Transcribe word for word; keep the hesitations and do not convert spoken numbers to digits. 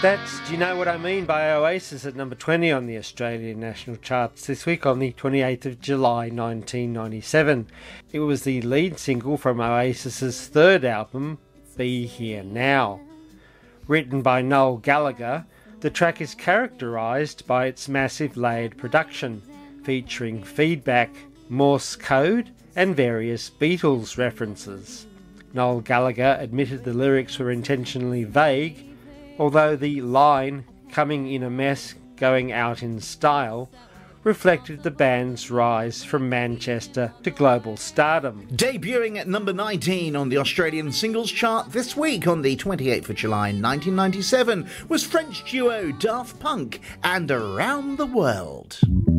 That's Do You Know What I Mean by Oasis at number twenty on the Australian national charts this week on the twenty-eighth of July nineteen ninety-seven. It was the lead single from Oasis's third album, Be Here Now. Written by Noel Gallagher, the track is characterised by its massive layered production, featuring feedback, Morse code and various Beatles references. Noel Gallagher admitted the lyrics were intentionally vague, although the line, "coming in a mess, going out in style," reflected the band's rise from Manchester to global stardom. Debuting at number nineteen on the Australian singles chart this week on the twenty-eighth of July nineteen ninety-seven was French duo Daft Punk and Around the World.